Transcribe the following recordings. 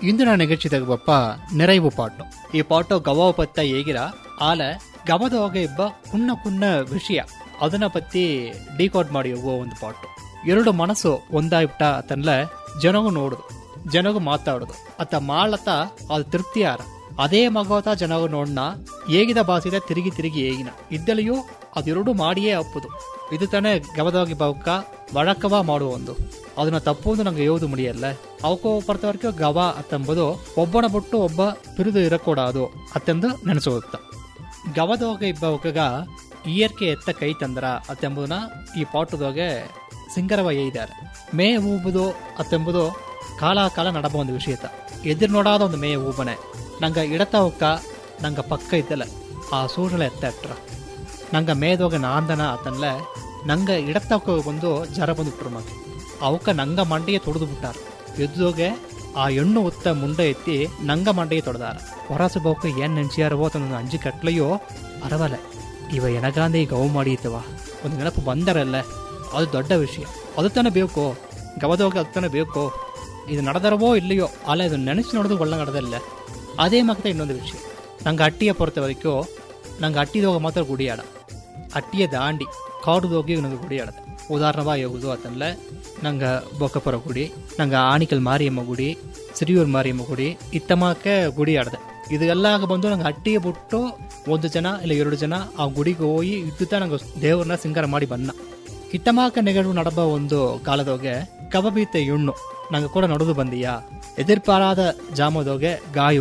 ಇಂದು ನಾನು ನಿಗಚಿದಾಗ ಬಪ್ಪ ನೆರವು ಪಾಟು ಈ ಪಾಟು ಗವ ಪತ್ತ ಹೇಗಿರ ಆಲ ಗವದ ಹೋಗ ಇಬ್ಬ ಕುನ್ನ ವಿಷಯ ಅದನ್ನ ಪತ್ತಿ ಡಿಕೋಡ್ ಮಾಡಿ ಹೋಗುವ ಒಂದು ಪಾಟು. ಎರಡು ಮನಸ್ಸು ಒಂದಾಯ್ಬಿಟ್ಟ ಅತನ್ಲ ಜನಗೂ ನೋಡುದು, ಜನಗೂ ಮಾತಾಡುದು ಅತ್ತ ಮಾಳತ್ತ ಅದು ತೃಪ್ತಿಯಾರ. ಅದೇ ಮಗವತ ಜನಗೂ ನೋಡ್ನ ಹೇಗಿದ ಬಾಸಿದ ತಿರುಗಿ ಹೇಗಿನ ಇದ್ದಲೆಯೂ ಅದೆರಡು ಮಾಡಿಯೇ ಅಪ್ಪುದು. ಇದು ತಾನೇ ಗವದೋಗಿ ಬವಕ್ಕ ವഴക്കವ ಮಾಡುವ ಒಂದು. ಅದನ್ನ ತಪ್ಪುವುದು ನಂಗೆ ಯಾವುದು ಮುಡಿಯಲ್ಲ. ಅವಕ್ಕೋ ಪರ್ತವರ್ಕೋ ಗವ ಅತ್ತಂಬುದು ಒಬ್ಬನ ಬಿಟ್ಟು ಒಬ್ಬ ಪಿರಿದು ಇರಕೂಡದು ಅತ್ತೆಂದು ನೆನೆಸುತ್ತ. ಗವದೋಗ ಇಬ್ಬವಕ್ಕಗ ಈಯರ್ಕೆ ಎತ್ತ ಕೈ ತಂದ್ರ ಅತ್ತೆಂಬುದನ್ನ ಈ ಪಾಟುದೋಗೆ ಸಿಂಗರವ ಏಯ್ದಾರೆ. ಮೇ ಹೂಬುದು ಅತ್ತೆಂಬುದು ಕಾಲ ನಡಬ ಒಂದು ವಿಷಯತ ಎದುರು ನೋಡಾದ ಒಂದು ಮೇ ಹೂಬನೆ ನಂಗ ಇಡತವಕ್ಕ ನಂಗ ಪಕ್ಕ ಇದ್ದಲ್ಲ ಆ ಸೂರ್ಯಲ ಎತ್ತ ಅಟ್ರ ನಂಗ ಮೇದೋಗ ನಾಂದನ ಅತನ್ಲ ನಂಗ ಇಡತವಕ್ಕ ಬಂದು ಜರ ಬಂದುಬಿಟ್ರು ಮಗ ಅವಕ್ಕ ನಂಗ ಮಂಡೆಗೆ ತೊಡೆದು ಬಿಟ್ಟಾರ. ಎದ್ದೋಗೆ ಆ ಹೆಣ್ಣು ಉತ್ತ ಮುಂಡೆ ಎತ್ತಿ ನಂಗ ಮಂಡೆಗೆ ತೊಡೆದಾರ. ಹೊರಸು ಬೌಕ ಏನ್ ನೆನ್ಸಿಯಾರವೋ ತನ್ನ ಅಂಜಿ ಕಟ್ಲೆಯೋ ಅರವಲ್ಲ ಇವ ಎನಗಾಂದೆ ಗವು ಮಾಡಿತ್ತವ ಒಂದು ನೆನಪು ಬಂದರಲ್ಲ ಅದು ದೊಡ್ಡ ವಿಷಯ. ಅದು ತಾನೇ ಬೇಕು ಗವದೋಗಿ ಅದು ತಾನೇ ಬೇಕು. ಇದು ನಡೆದರವೋ ಇಲ್ಲಿಯೋ ಅಲ್ಲ ಇದು ನೆನೆಸಿ ನೋಡೋದು ಒಳ್ಳೆ ನಡೆದಲ್ಲ. ಅದೇ ಮಕ್ಕಳ ಇನ್ನೊಂದು ವಿಷಯ ನಂಗೆ ಅಟ್ಟಿಯ ಪೊರತವರೆಗೂ ನಂಗೆ ಅಟ್ಟಿದೋಗ ಮಾತ್ರ ಗುಡಿಯಾಡ ಅಟ್ಟಿಯ ದಾಂಡಿ ಕಾಡುದೋಗಿ ನಂಗೆ ಗುಡಿಯಾಡದ. ಉದಾಹರಣವಾಗಿ ಹೋಗುದು ಅಂತಂದ್ರೆ ನಂಗೆ ಬೊಕ್ಕಪುರ ಗುಡಿ, ನಂಗೆ ಆಣಿಕಲ್ ಮಾರಿಯಮ್ಮ ಗುಡಿ, ಸಿರಿಯೂರು ಮಾರಿಯಮ್ಮ ಗುಡಿ ಇತ್ತಮಕ್ಕೆ ಗುಡಿ ಆಡದೆ. ಇದೆಲ್ಲ ಬಂದು ನಂಗೆ ಅಟ್ಟಿಗೆ ಬಿಟ್ಟು ಒಂದು ಜನ ಇಲ್ಲ 2 ಜನ ಆ ಗುಡಿಗೆ ಹೋಗಿ ಇದ್ದುತ್ತಾ ನಂಗೆ ದೇವ್ರನ್ನ ಸಿಂಗಾರ ಮಾಡಿ ಬನ್ನ. ಇತ್ತಮಾಕ ನೆಗಡು ನಡಬ ಒಂದು ಕಾಲದೋಗೆ ಕಬಬೀತೆ ಹೆಣ್ಣು ನಂಗೆ ಕೂಡ ನಡುದು ಬಂದೀಯಾ ಎದಿರ್ಪಾರಾದ ಜಾಮದೋಗೆ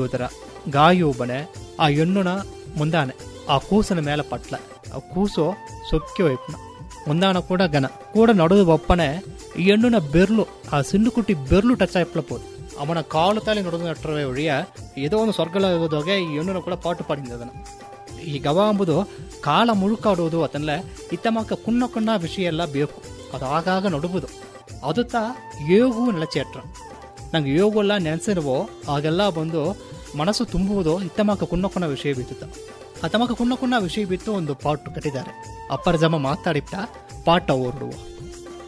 ಗಾಯಿ ಒಬ್ಬನೆ ಆ ಹೆಣ್ಣುನ ಮುಂದಾನೆ ಆ ಕೂಸನ ಮೇಲೆ ಪಟ್ಲ ಆ ಕೂಸು ಸೊಕ್ಕಿ ವೈಪ್ನ ಮುಂದಾನ ಕೂಡ ಗನ ಕೂಡ ನಡುದು ಒಪ್ಪನೆ ಈ ಹೆಣ್ಣುನ ಬೆರ್ಲು ಆ ಸಿಂಡು ಕುಟ್ಟಿ ಬೆರ್ಲು ಟಚ್ ಆಯ್ಪಲಪ್ಪೋದು ಅವನ ಕಾಲು ತಾಲಿ ನಡುದು ನಟ್ರವೇ ಒಳಿಯ ಏದೋ ಒಂದು ಸ್ವರ್ಗಲೋಗೆ ಈ ಹೆಣ್ಣುನ ಕೂಡ ಪಾಟು ಪಾಡಿಂದ ಅದನ್ನ. ಈ ಗವ ಎಂಬುದು ಕಾಲ ಮುಳುಕಾಡುವುದು ಅದನ್ನೇ ಇತ್ತಮಕ್ಕ ಕುಣ್ಣ ವಿಷಯ ಎಲ್ಲ ಬೇಕು. ಅದು ಆಗಾಗ ನಡುವುದು ಅದುತ್ತ ಯೋಗವು ನೆಲಚೇಟ್ರ ನಂಗೆ ಯೋಗ ಎಲ್ಲ ನೆನೆಸಿರುವೋ ಆಗೆಲ್ಲ ಬಂದು ಮನಸ್ಸು ತುಂಬುವುದು ಇತ್ತಮಕ್ಕ ಕುಣ್ಣ ವಿಷಯ ಬಿತ್ತುತ್ತ. ಆ ತಮಕ ಕುಣ್ಣ ವಿಷಯ ಬಿತ್ತು ಒಂದು ಪಾಟು ಕಟ್ಟಿದ್ದಾರೆ. ಅಪ್ಪರ ಜಮ ಮಾತಾಡಿಬಿಟ್ಟ ಪಾಠ ಓರ್ಡುವ